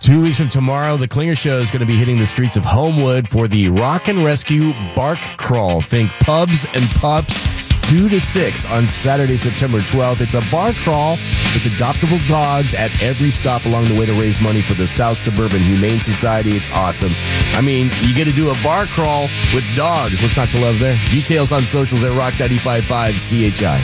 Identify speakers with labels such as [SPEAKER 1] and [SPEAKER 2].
[SPEAKER 1] 2 weeks from tomorrow, the Klinger Show is going to be hitting the streets of Homewood for the Rock and Rescue Bark Crawl. Think pubs and pups, 2 to 6 on Saturday, September 12th. It's a bark crawl with adoptable dogs at every stop along the way to raise money for the South Suburban Humane Society. It's awesome. I mean, you get to do a bark crawl with dogs. What's not to love there? Details on socials at Rock 95.5 CHI.